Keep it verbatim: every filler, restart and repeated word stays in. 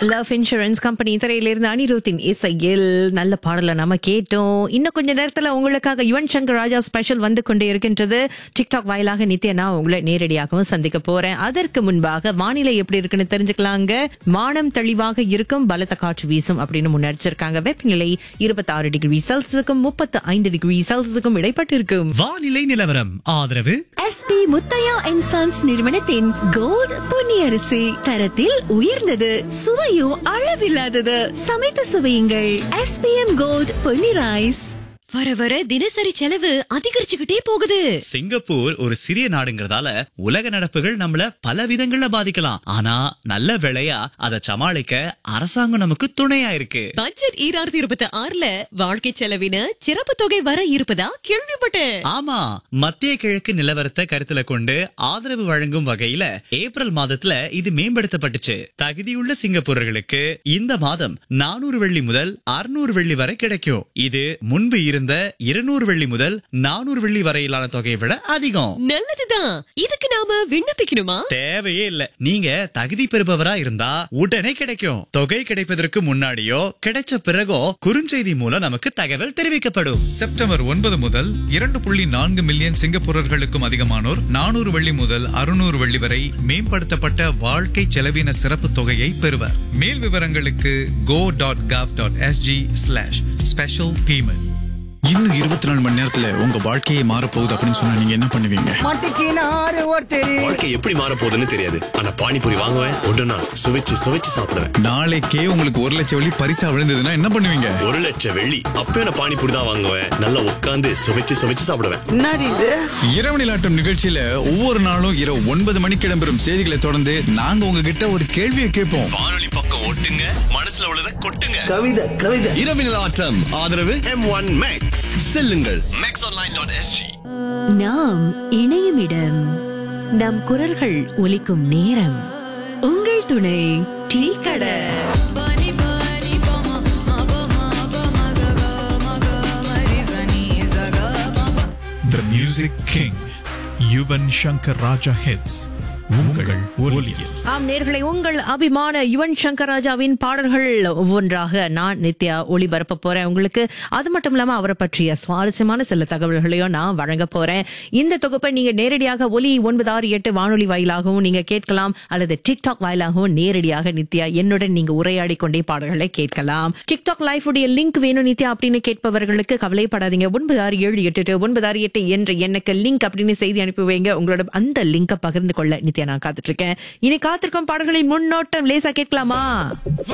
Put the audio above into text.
Love insurance company திரையிலிருந்து அனிருத்தின் இசையில் நல்ல பாடலை நாம கேட்டோம். இன்னும் கொஞ்ச நேரத்துல உங்களுக்காக யுவன் சங்கர் ராஜா ஸ்பெஷல் வந்து கொண்டே இருக்கின்றது. டிக்டாக் வாயிலாக நித்யா நான் உங்களை நேரடியாகவும் சந்திக்க போறேன். அதற்கு முன்பாக வானிலை எப்படி இருக்குன்னு தெரிஞ்சுக்கலாங்க. வானம் தெளிவாக இருக்கும், பலத்த காற்று வீசும் அப்படின்னு முன்னெச்சரிக்காங்க. வெப்பநிலை இருபத்தி ஆறு டிகிரி செல்சியஸுக்கும் முப்பத்தி ஐந்து டிகிரி செல்சியஸுக்கும் இடைப்பட்டு இருக்கும். வானிலை நிலவரம் ஆதரவு எஸ்பி முத்தையா அண்ட் சன்ஸ் நிறுவனத்தின் கோல்ட் பொன்னியரிசி, தரத்தில் உயர்ந்தது, சுவையும் அளவில்லாதது. சமைத்து சுவையுங்கள். SPM gold Ponni rice. வர வர தினசரி செலவு அதிகரிச்சுக்கிட்டே போகுது. சிங்கப்பூர் ஒரு சிறிய நாடுங்கிறதால உலக நடப்புகள் நம்மள பல விதங்கள்ல பாதிக்கலாம். ஆனா நல்ல வேளையா அதை சமாளிக்க அரசாங்கம் நமக்கு துணையா இருக்கு. பட்ஜெட் ஈராயிரத்தி இருபத்தி ஆறுல வாழ்க்கை செலவின சிறப்பு தொகை வர இருப்பதா கேள்விப்பட்டேன். ஆமா, மத்திய கிழக்கு நிலவரத்தை கருத்துல கொண்டு ஆதரவு வழங்கும் வகையில ஏப்ரல் மாதத்துல இது மேம்படுத்தப்பட்டுச்சு. தகுதியுள்ள சிங்கப்பூரர்களுக்கு இந்த மாதம் நானூறு வெள்ளி முதல் அறுநூறு வெள்ளி வரை கிடைக்கும். இது முன்பு இருந்த இருநூறு வெள்ளி முதல் நானூறு வெள்ளி வரையிலான தொகையை விட அதிகம். நல்லதுதான். இதுக்கு நாம விண்ணப்பிக்கணுமா? தேவையே இல்ல. நீங்க தகுதி பெறுபவரா இருந்தா உடனே கிடைக்கும். தொகை கிடைப்பதற்கு முன்னாடியோ கிடைச்ச பிறகோ குறுஞ்செய்தி மூலம் நமக்கு தகவல் தெரிவிக்கப்படும். செப்டம்பர் ஒன்பது முதல் இரண்டு புள்ளி நான்கு மில்லியன் சிங்கப்பூரர்களுக்கும் அதிகமானோர் நானூறு வெள்ளி முதல் அறுநூறு வெள்ளி வரை மேம்படுத்தப்பட்ட வாழ்க்கை செலவின சிறப்பு தொகையை பெறுவர். மேல் விவரங்களுக்கு go dot gov dot sg slash special payment. இன்னும் இருபத்தி நாலு மணி நேரத்துல உங்க வாழ்க்கையே மாற போகுது அப்படின்னு சொன்னா நீங்க என்ன பண்ணுவீங்க? வாழ்க்கை எப்படி மாற போகுதுன்னு தெரியாது. ஆனா பானிபூரி வாங்குவேன், ஒன்றுனா சுவைச்சு சுவைச்சு சாப்பிடுவேன். நாளைக்கே உங்களுக்கு ஒரு லட்சம் வெள்ளி பரிசா விழுந்ததுன்னா என்ன பண்ணுவீங்க? ஒரு லட்சம் வெள்ளி அப்பவே நான் பானிபூரி தான் வாங்குவேன். நல்லா உட்காந்து சுவைச்சு சுவைச்சு சாப்பிடுவேன். இரவு நிலாட்டம் நிகழ்ச்சியில ஒவ்வொரு நாளும் இரவு ஒன்பது மணிக்கு இடம்பெறும் செய்திகளை தொடர்ந்து நாங்க உங்ககிட்ட ஒரு கேள்வியை கேட்போம். வானொலி பக்கம் ஓட்டுங்க, மனசுல உள்ளதை கொட்டுங்க. கவிதை கவிதை இரவு நிலாட்டம் ஆதரவு எம் ஒன் மேக்ஸ். செல்லுங்கள் மேக்ஸ் ஆன்லைன் டாட் எஸ்ஜி. நாம் இணையும் இடம், நம் குரல்கள் ஒலிக்கும் நேரம். உங்கள் துணை டீ கடை. The Music King, Yuvan Shankar Raja hits. உங்கள் ஒலியில். ஆம் நேயர்களே, உங்கள் அபிமான யுவன் சங்கர் ராஜாவின் பாடல்கள் ஒவ்வொன்றாக நான் நித்யா ஒளிபரப்ப போறேன் உங்களுக்கு. அது மட்டும் இல்லாம அவரை பற்றிய சுவாரஸ்யமான சில தகவல்களையும் நான் வழங்க போறேன். இந்த தொகுப்பை நீங்க நேரடியாக ஒலி ஒன்பது ஆறு எட்டு வானொலி வாயிலாகவும் நீங்க கேட்கலாம், அல்லது டிக்டாக் வாயிலாகவும் நேரடியாக நித்யா என்னுடன் நீங்க உரையாடி கொண்டே பாடல்களை கேட்கலாம். டிக்டாக் லைவ் உடைய லிங்க் வேணும் நித்யா அப்படின்னு கேட்பவர்களுக்கு கவலைப்படாதீங்க. ஒன்பது ஆறு ஏழு எட்டு ஒன்பது ஆறு எட்டு என்ற எனக்கு லிங்க் அப்படின்னு செய்தி அனுப்பி வைங்க. உங்களோட அந்த லிங்கை பகிர்ந்து கொள்ள நான் காத்துட்டு இருக்கேன். இனி காத்திருக்கும் பாடல்களின் முன்னோட்டம் லேசா கேட்கலாமா?